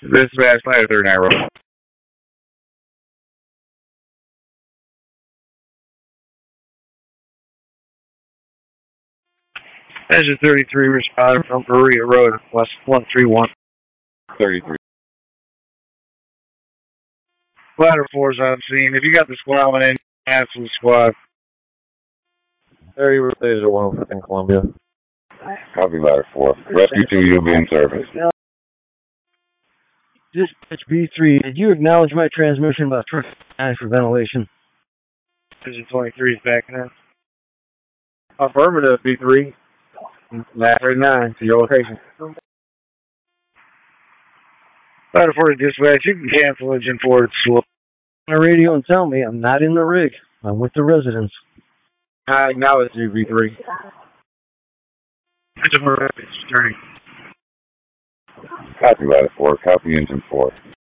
Dispatch, ladder 39 road. Engine 33 responding from Berea Road, West 131. 33. Ladder 4 is on scene. If you got the squad on any cancel the squad. 30 Road 105 in Columbia. Copy, ladder 4. Rescue 2, you'll be in service. Dispatch B3, did you acknowledge my transmission about truck for ventilation? Engine 23 is backing up. Affirmative, B3. Ladder 39 to your location. Ladder 40 dispatch, you can cancel engine 4 at slow. My radio and tell me I'm not in the rig. I'm with the residents. I acknowledge you, B3. Engine 4 is turning. Copy, ladder 4. Copy, engine 4.